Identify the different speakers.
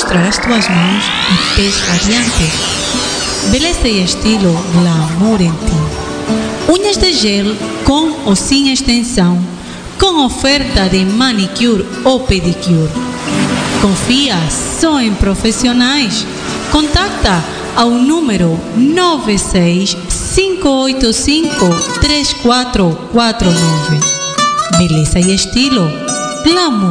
Speaker 1: mostrar as tuas mãos e pés radiantes. Beleza e estilo glamour em ti. Unhas de gel com ou sem extensão, com oferta de manicure ou pedicure. Confia só em profissionais. Contacta ao número 965853449. Beleza e estilo glamour.